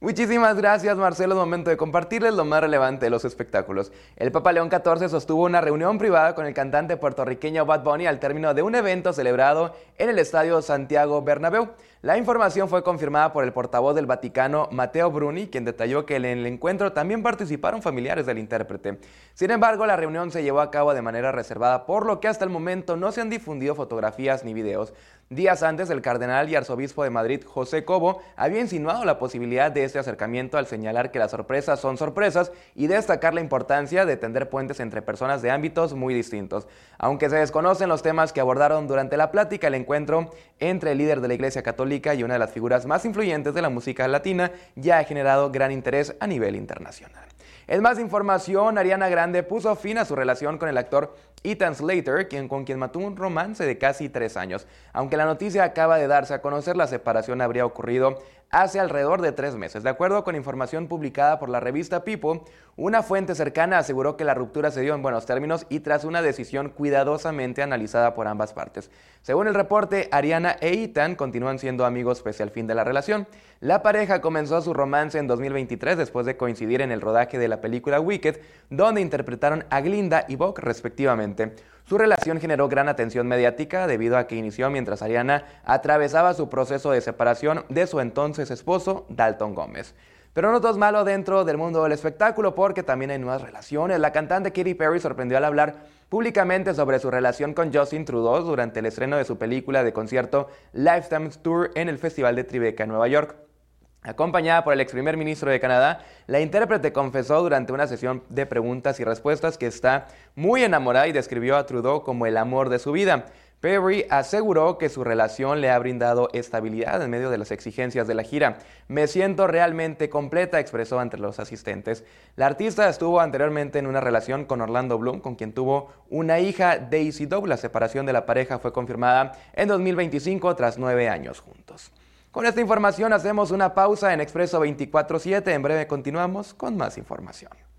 Muchísimas gracias, Marcelo. Es momento de compartirles lo más relevante de los espectáculos. El Papa León XIV sostuvo una reunión privada con el cantante puertorriqueño Bad Bunny al término de un evento celebrado en el Estadio Santiago Bernabéu. La información fue confirmada por el portavoz del Vaticano, Matteo Bruni, quien detalló que en el encuentro también participaron familiares del intérprete. Sin embargo, la reunión se llevó a cabo de manera reservada, por lo que hasta el momento no se han difundido fotografías ni videos. Días antes, el cardenal y arzobispo de Madrid, José Cobo, había insinuado la posibilidad de este acercamiento al señalar que las sorpresas son sorpresas y destacar la importancia de tender puentes entre personas de ámbitos muy distintos. Aunque se desconocen los temas que abordaron durante la plática, el encuentro entre el líder de la Iglesia Católica y una de las figuras más influyentes de la música latina ya ha generado gran interés a nivel internacional. En más información, Ariana Grande puso fin a su relación con el actor Ethan Slater, con quien mantuvo un romance de casi 3 años. Aunque la noticia acaba de darse a conocer, la separación habría ocurrido hace alrededor de 3 meses. De acuerdo con información publicada por la revista People, una fuente cercana aseguró que la ruptura se dio en buenos términos y tras una decisión cuidadosamente analizada por ambas partes. Según el reporte, Ariana e Ethan continúan siendo amigos pese al fin de la relación. La pareja comenzó su romance en 2023 después de coincidir en el rodaje de la película Wicked, donde interpretaron a Glinda y Vogue respectivamente. Su relación generó gran atención mediática debido a que inició mientras Ariana atravesaba su proceso de separación de su entonces esposo, Dalton Gómez. Pero no todo es malo dentro del mundo del espectáculo, porque también hay nuevas relaciones. La cantante Katy Perry sorprendió al hablar públicamente sobre su relación con Justin Trudeau durante el estreno de su película de concierto Lifetime Tour en el Festival de Tribeca en Nueva York. Acompañada por el ex primer ministro de Canadá, la intérprete confesó durante una sesión de preguntas y respuestas que está muy enamorada y describió a Trudeau como el amor de su vida. Perry aseguró que su relación le ha brindado estabilidad en medio de las exigencias de la gira. Me siento realmente completa, expresó ante los asistentes. La artista estuvo anteriormente en una relación con Orlando Bloom, con quien tuvo una hija, Daisy Doe. La separación de la pareja fue confirmada en 2025 tras 9 años juntos. Con esta información hacemos una pausa en Expreso 24/7. En breve continuamos con más información.